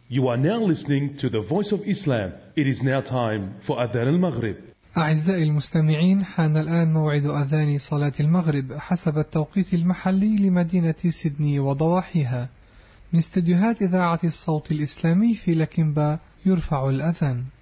You are now listening to the Voice of Islam. It is now time for Adhan al-Maghrib. أعزائي المستمعين، حان الآن موعد أذان صلاة المغرب حسب التوقيت المحلي لمدينة سيدني وضواحيها. من استديوهات إذاعة الصوت الإسلامي في لكنبا يرفع الأذان.